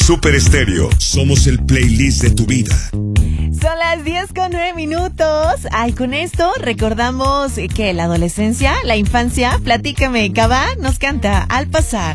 Super Estéreo. Somos el playlist de tu vida. Son las 10:09. Ay, con esto recordamos que la adolescencia, la infancia, platícame, Cabá nos canta Al pasar.